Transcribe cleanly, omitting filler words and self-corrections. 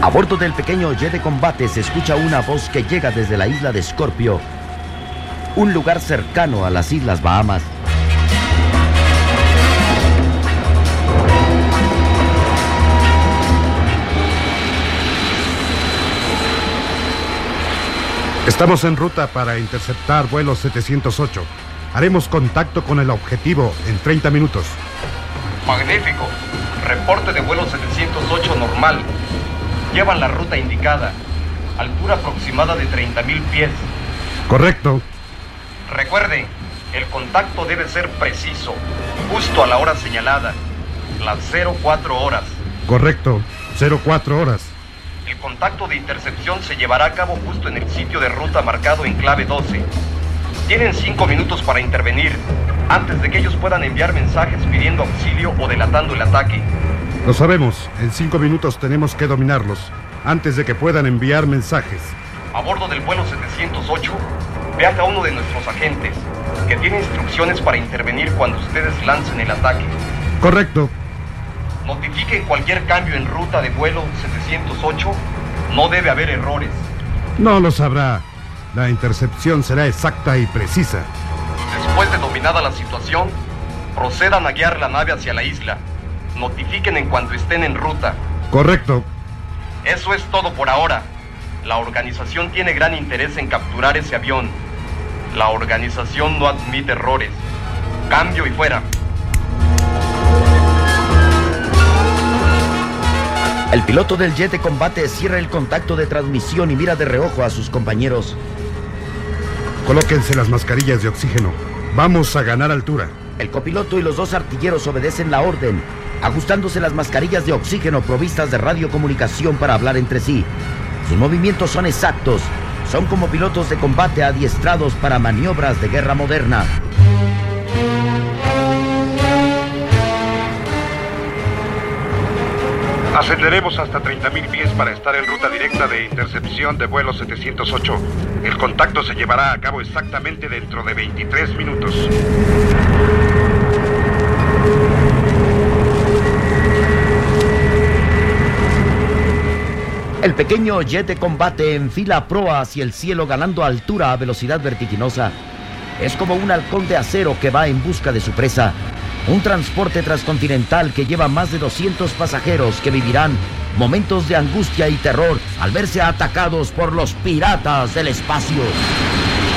A bordo del pequeño jet de combate se escucha una voz que llega desde la isla de Scorpio, un lugar cercano a las Islas Bahamas. Estamos en ruta para interceptar vuelo 708. Haremos contacto con el objetivo en 30 minutos. Magnífico. Reporte de vuelo 708 normal. Llevan la ruta indicada. Altura aproximada de 30,000 pies. Correcto. Recuerden, el contacto debe ser preciso, justo a la hora señalada, las 04 horas. Correcto, 04 horas. El contacto de intercepción se llevará a cabo justo en el sitio de ruta marcado en clave 12. Tienen 5 minutos para intervenir, antes de que ellos puedan enviar mensajes pidiendo auxilio o delatando el ataque. Lo sabemos, en 5 minutos tenemos que dominarlos, antes de que puedan enviar mensajes. A bordo del vuelo 708, viaja uno de nuestros agentes, que tiene instrucciones para intervenir cuando ustedes lancen el ataque. Correcto. Notifiquen cualquier cambio en ruta de vuelo 708, no debe haber errores. No lo sabrá. La intercepción será exacta y precisa. Después de dominada la situación, procedan a guiar la nave hacia la isla. Notifiquen en cuanto estén en ruta. Correcto. Eso es todo por ahora. La organización tiene gran interés en capturar ese avión. La organización no admite errores. Cambio y fuera. El piloto del jet de combate cierra el contacto de transmisión y mira de reojo a sus compañeros. Colóquense las mascarillas de oxígeno. Vamos a ganar altura. El copiloto y los 2 artilleros obedecen la orden, ajustándose las mascarillas de oxígeno provistas de radiocomunicación para hablar entre sí. Sus movimientos son exactos. Son como pilotos de combate adiestrados para maniobras de guerra moderna. Ascenderemos hasta 30,000 pies para estar en ruta directa de intercepción de vuelo 708. El contacto se llevará a cabo exactamente dentro de 23 minutos. El pequeño jet de combate enfila a proa hacia el cielo ganando altura a velocidad vertiginosa. Es como un halcón de acero que va en busca de su presa. Un transporte transcontinental que lleva más de 200 pasajeros que vivirán momentos de angustia y terror al verse atacados por los piratas del espacio.